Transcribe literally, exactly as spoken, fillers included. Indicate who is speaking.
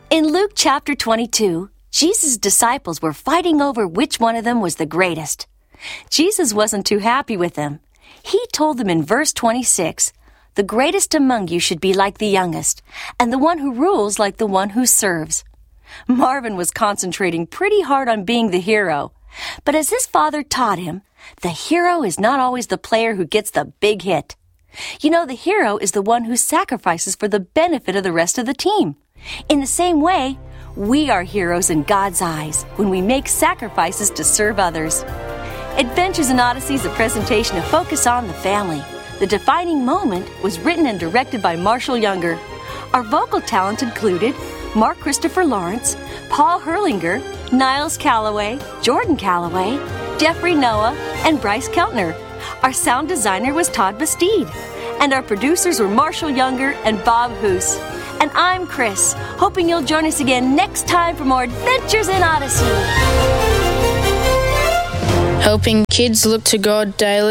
Speaker 1: In Luke chapter twenty-two, Jesus' disciples were fighting over which one of them was the greatest. Jesus wasn't too happy with them. He told them in verse twenty-six, "The greatest among you should be like the youngest, and the one who rules like the one who serves." Marvin was concentrating pretty hard on being the hero. But as his father taught him, the hero is not always the player who gets the big hit. You know, the hero is the one who sacrifices for the benefit of the rest of the team. In the same way, we are heroes in God's eyes when we make sacrifices to serve others. Adventures in Odyssey is a presentation of Focus on the Family. The Defining Moment was written and directed by Marshall Younger. Our vocal talent included Mark Christopher Lawrence, Paul Herlinger, Niles Calloway, Jordan Calloway, Jeffrey Noah, and Bryce Keltner. Our sound designer was Todd Bastide. And our producers were Marshall Younger and Bob Hoos. And I'm Chris, hoping you'll join us again next time for more Adventures in Odyssey.
Speaker 2: Helping kids look to God daily.